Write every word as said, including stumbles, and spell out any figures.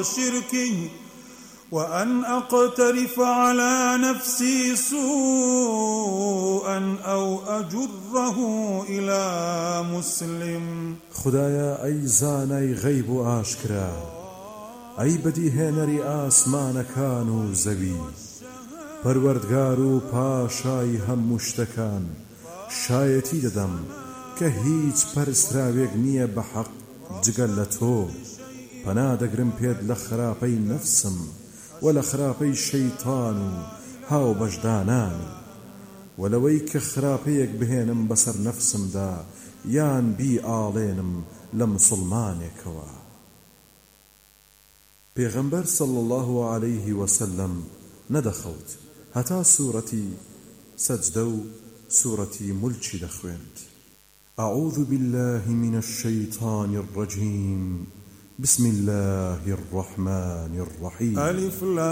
وشركه وأن أقترف على نفسي سوءا أو أجره إلى مسلم. خدايا أي زاني غيب آشكرا، أي بدي هنري آسمان كانوا زوي، پروردگار و پاشای هەموو شتەکان شایەتی دەدەم کە هیچ پەرستراوێک نییە بە حەق جگەل لە تۆ. پەنا دەگرم پێت لە خراپەی نەفسم و لە خراپەی شەیتان و هاو بەشدانان و لەوەی کە خراپەیەک بهێنم بەسەر نەفسمدا یان بی ئاڵێنم لە مسڵمانێکەوە. پێغەمبەر صلی الله عليه وسلم نەدەخەوت هەتا سوورەتی سەجدە و سوورەتی مولکی دەخوێند. أعوذ بالله من الشيطان الرجيم بسم الله الرحمن الرحيم. ألف لام